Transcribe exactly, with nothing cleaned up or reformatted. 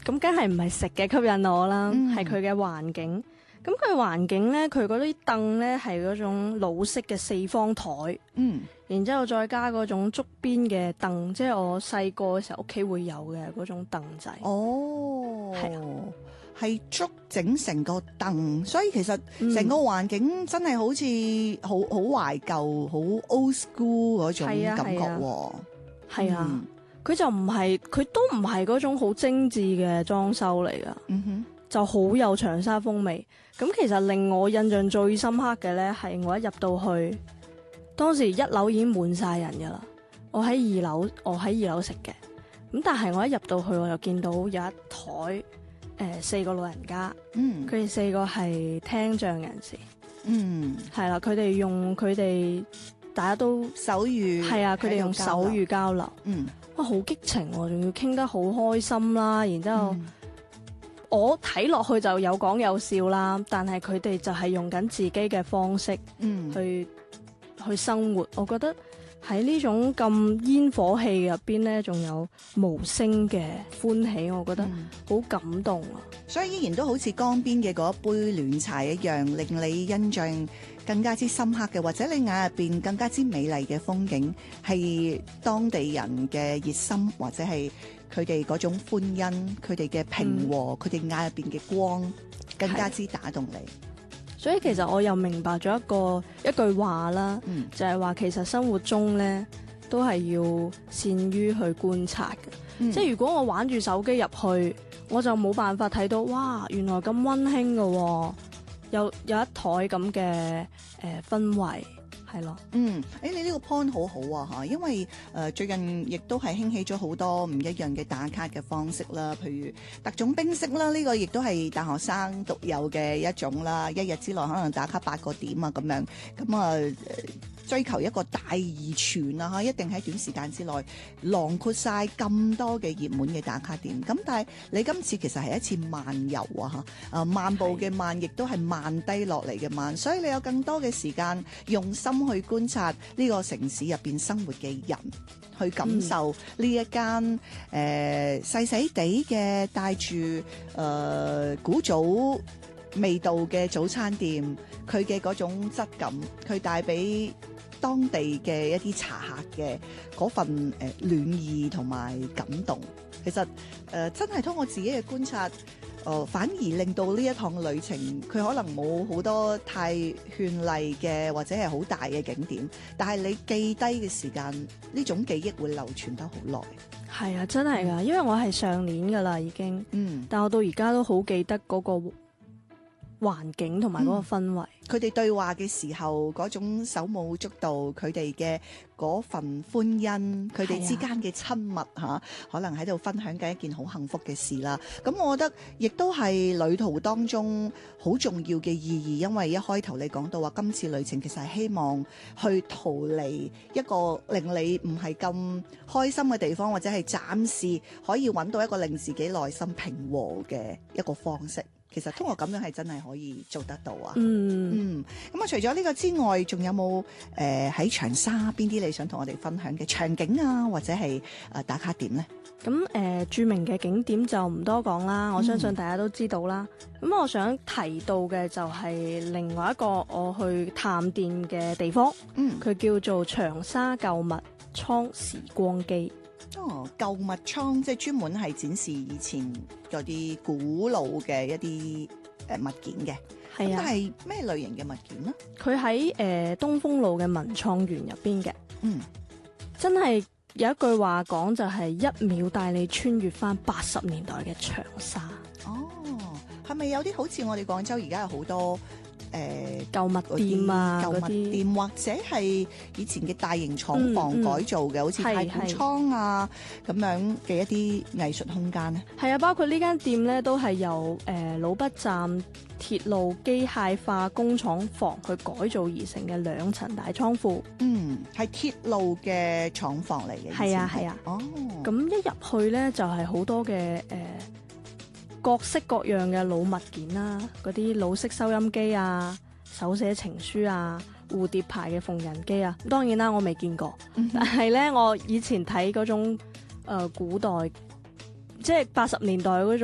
咁梗係唔係食嘅吸引我啦，係佢嘅環境。咁佢環境咧，佢嗰啲凳咧係嗰種老式嘅四方台， 嗯， 然之後再加嗰種竹邊嘅凳，即係我細個嘅時候屋企會有嘅嗰種凳仔。 哦， 係啊， 係竹整成個凳，所以其實嗯成個環境真係好似好好懷舊、好 old school 嗰種係啊感覺係啊喎。 係啊嗯， 佢就唔係，佢都唔係嗰種好精緻嘅裝修嚟噶， 嗯哼， 就好有長沙風味。咁其實令我印象最深刻嘅咧，係我一入到去，當時一樓已經滿晒人噶啦。我喺二樓，我喺二樓食嘅。咁但係我一入到去，我就見到有一台誒、呃、四個老人家， 嗯， 佢哋四個係聽障人士， 嗯， 係啦，佢哋用佢哋大家都手語係啊，佢哋用手語交流， 嗯， 哇，好激情喎，仲要傾得好開心啦，然之後。 嗯我睇落去就有講有笑啦，但係佢哋就係用緊自己嘅方式嗯去、嗯、去生活。我覺得喺呢種咁煙火氣入邊咧，仲有無聲嘅歡喜，我覺得好感動啊！ 所以依然都好似江邊嘅嗰一杯暖茶一樣，令你印象更加之深刻嘅，或者你眼入邊更加之美麗嘅風景，係當地人嘅熱心，或者係佢哋嗰種歡欣，佢哋嘅平和，佢哋眼入邊嘅光，更加之打動你。 所以其實我又明白咗一個一句話啦， 嗯， 就係話其實生活中咧都係要善於去觀察嘅。 嗯、 即係如果我玩住手機入去，我就冇辦法睇到，哇，原來咁溫馨嘅喎，有有一台咁嘅誒氛圍，係咯。 嗯，誒你呢個 point 好好啊嚇，因為誒、呃、最近亦都係興起咗好多唔一樣嘅打卡嘅方式啦，譬如特種兵式啦，呢、這個亦都係大學生獨有嘅一種啦，一日之內可能打卡八個點啊咁樣，咁啊、呃、追求一個大而全啊嚇，一定喺短時間之內囊括晒咁多嘅熱門嘅打卡點。咁但係你今次其實係一次漫遊啊嚇，啊漫步嘅漫，亦都係慢低落嚟嘅慢，所以你有更多嘅時間用心去觀察呢個城市入邊生活嘅人，去感受呢一間誒、呃、細細地嘅帶住誒古早味道嘅早餐店，佢嘅嗰種質感，佢帶俾當地嘅一啲茶客嘅嗰份誒、呃、暖意同埋感動。其實誒、呃、真係通過自己嘅觀察。誒、呃、反而令到呢一趟旅程，佢可能冇好多太絢麗嘅或者係好大嘅景點，但係你記低嘅時間，呢種記憶會流傳得好耐。 係啊，真係㗎，因為我係上年㗎啦已經， 嗯， 但我到而家都好記得嗰個環境同埋嗰個氛圍。 佢哋對話嘅時候嗰種手舞足蹈，佢哋嘅嗰份歡欣，佢哋之間嘅親密嚇、啊，可能喺度分享緊一件好幸福嘅事啦。咁我覺得亦都係旅途當中好重要嘅意義，因為一開頭你講到話今次旅程其實係希望去逃離一個令你唔係咁開心嘅地方，或者係暫時可以揾到一個令自己內心平和嘅一個方式。其實通過咁樣係真係可以做得到啊！ 嗯， 嗯，咁啊，除咗呢個之外，仲有冇誒喺長沙邊啲你想同我哋分享嘅場景啊，或者係誒打卡點呢？ 咁誒、呃、著名嘅景點就唔多講啦，我相信大家都知道啦。咁、嗯、我想提到嘅就係另外一個我去探店嘅地方， 嗯， 佢叫做長沙舊物倉時光機。 哦，舊物倉即係專門係展示以前嗰啲古老嘅一啲誒物件嘅。係啊，係咩類型嘅物件呢？ 佢喺誒東風路嘅文創園入邊嘅。 嗯， 真係有一句話講就係一秒帶你穿越翻八十年代嘅長沙。 哦，係咪有啲好似我哋廣州而家有好多？誒、呃、 舊物店啊， 舊物店或者係以前嘅大型廠房改造嘅，好似太古倉啊咁樣嘅一啲藝術空間咧。 係啊，包括呢間店咧都係由誒、呃、老北站鐵路機械化工廠房去改造而成嘅兩層大倉庫。 嗯，係鐵路嘅廠房嚟嘅。 係啊，係啊。 哦，咁一入去咧就係、是、好多嘅誒。呃各式各樣嘅老物件啦，嗰啲老式收音機啊、手寫情書啊、蝴蝶牌嘅縫紉機啊，當然啦，我未見過，嗯、但係咧，我以前睇嗰種誒、呃、古代，即係八十年代嗰種。